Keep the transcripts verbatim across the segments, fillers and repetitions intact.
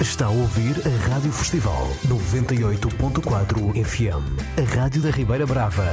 Está a ouvir a Rádio Festival noventa e oito ponto quatro F M, a Rádio da Ribeira Brava.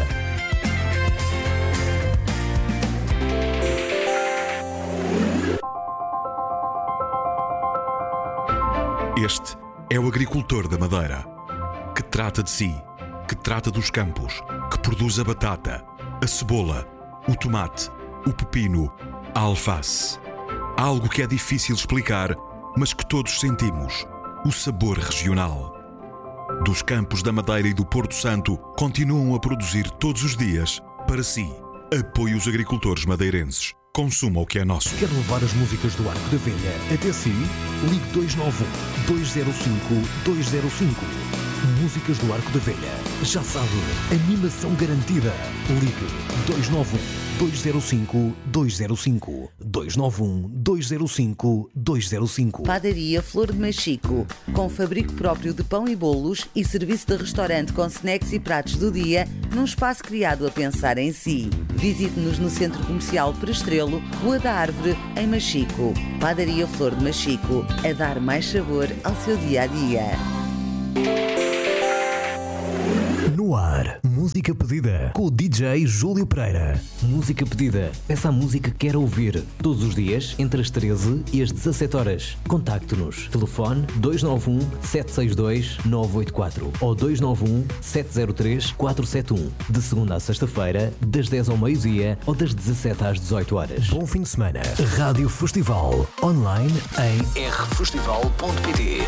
Este é o agricultor da Madeira, que trata de si, que trata dos campos, que produz a batata, a cebola, o tomate, o pepino, a alface. Algo que é difícil explicar, mas que todos sentimos: o sabor regional. Dos campos da Madeira e do Porto Santo, continuam a produzir todos os dias para si. Apoie os agricultores madeirenses. Consuma o que é nosso. Quer levar as músicas do Arco da Velha até si? Ligue dois nove um, dois zero cinco, dois zero cinco. Músicas do Arco da Velha. Já sabe, animação garantida. Ligue dois nove um, dois zero cinco, dois zero cinco. dois nove um, dois zero cinco, dois zero cinco. Padaria Flor de Machico, com fabrico próprio de pão e bolos e serviço de restaurante com snacks e pratos do dia, num espaço criado a pensar em si. Visite-nos no Centro Comercial Prestrelo, Rua da Árvore, em Machico. Padaria Flor de Machico, a dar mais sabor ao seu dia-a-dia. No ar, música pedida com o D J Júlio Pereira. Música pedida, essa música que quer ouvir todos os dias entre as treze e as dezassete horas. Contacte-nos. Telefone dois nove um, sete seis dois, nove oito quatro ou dois nove um, sete zero três, quatro sete um. De segunda a sexta-feira, das dez ao meio-dia ou das dezassete às dezoito horas. Bom fim de semana. Rádio Festival. Online em r festival ponto p t.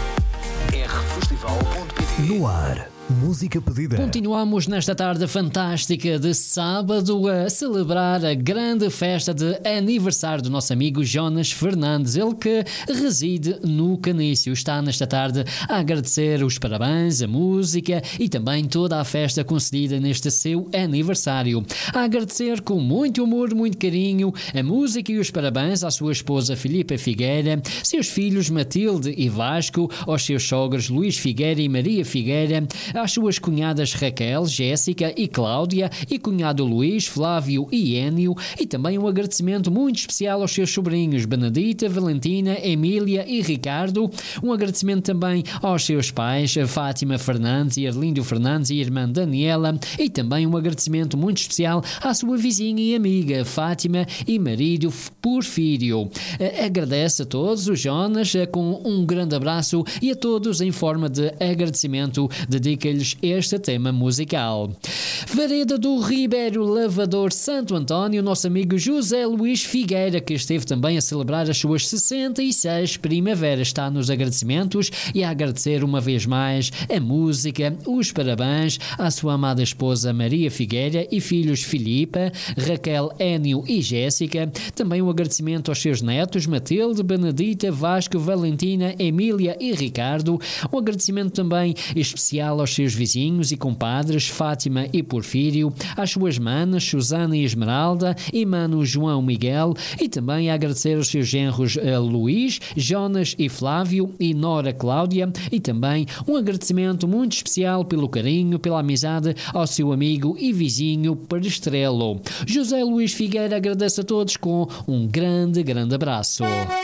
r festival ponto p t. No ar. Música pedida. Continuamos nesta tarde fantástica de sábado a celebrar a grande festa de aniversário do nosso amigo Jonas Fernandes, ele que reside no Canício. Está nesta tarde a agradecer os parabéns, a música e também toda a festa concedida neste seu aniversário. A agradecer com muito amor, muito carinho a música e os parabéns à sua esposa Filipa Figueira, seus filhos Matilde e Vasco, aos seus sogros Luís Figueira e Maria Figueira, às suas cunhadas Raquel, Jéssica e Cláudia e cunhado Luís, Flávio e Énio, e também um agradecimento muito especial aos seus sobrinhos Benedita, Valentina, Emília e Ricardo. Um agradecimento também aos seus pais Fátima Fernandes e Arlindo Fernandes e irmã Daniela, e também um agradecimento muito especial à sua vizinha e amiga Fátima e marido Porfírio. Agradece a todos os Jonas com um grande abraço e a todos em forma de agradecimento dedica lhes este tema musical. Vereda do Ribeiro Lavador Santo António, nosso amigo José Luís Figueira, que esteve também a celebrar as suas sessenta e seis primaveras, está nos agradecimentos e a agradecer uma vez mais a música, os parabéns à sua amada esposa Maria Figueira e filhos Filipa, Raquel, Énio e Jéssica, também um agradecimento aos seus netos Matilde, Benedita, Vasco, Valentina, Emília e Ricardo, um agradecimento também especial aos seus vizinhos e compadres Fátima e Porfírio, às suas manas Susana e Esmeralda, e mano João Miguel, e também a agradecer aos seus genros uh, Luís, Jonas e Flávio e Nora Cláudia, e também um agradecimento muito especial pelo carinho, pela amizade ao seu amigo e vizinho Prestrelo. José Luís Figueira agradece a todos com um grande, grande abraço.